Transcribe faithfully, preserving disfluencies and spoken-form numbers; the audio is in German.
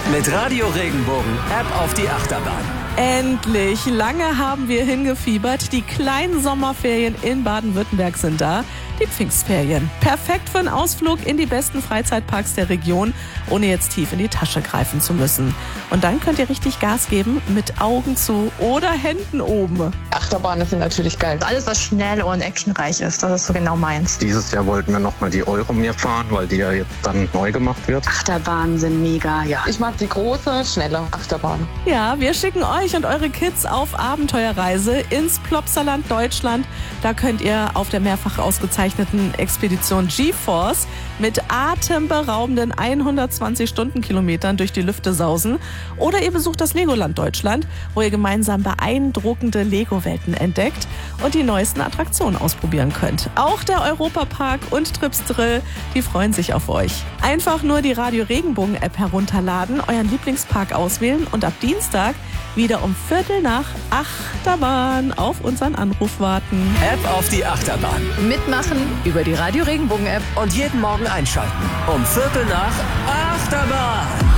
Mit Radio Regenbogen App auf die Achterbahn. Endlich! Lange haben wir hingefiebert. Die kleinen Sommerferien in Baden-Württemberg sind da. Die Pfingstferien. Perfekt für einen Ausflug in die besten Freizeitparks der Region, ohne jetzt tief in die Tasche greifen zu müssen. Und dann könnt ihr richtig Gas geben mit Augen zu oder Händen oben. Achterbahnen sind natürlich geil. Alles, was schnell und actionreich ist, das ist so genau meins. Dieses Jahr wollten wir nochmal die Euromir fahren, weil die ja jetzt dann neu gemacht wird. Achterbahnen sind mega, ja. Ich mag die große, schnelle Achterbahn. Ja, wir schicken euch und eure Kids auf Abenteuerreise ins Plopsaland Deutschland. Da könnt ihr auf der mehrfach ausgezeichneten Expedition GeForce mit atemberaubenden hundertzwanzig Stundenkilometern durch die Lüfte sausen. Oder ihr besucht das Legoland Deutschland, wo ihr gemeinsam beeindruckende Lego-Welten entdeckt und die neuesten Attraktionen ausprobieren könnt. Auch der Europapark und Trips Drill, die freuen sich auf euch. Einfach nur die Radio Regenbogen App herunterladen, euren Lieblingspark auswählen und ab Dienstag wieder um Viertel nach Achterbahn auf unseren Anruf warten. App auf die Achterbahn. Mitmachen über die Radio Regenbogen App. Und jeden Morgen einschalten. Um Viertel nach Achterbahn.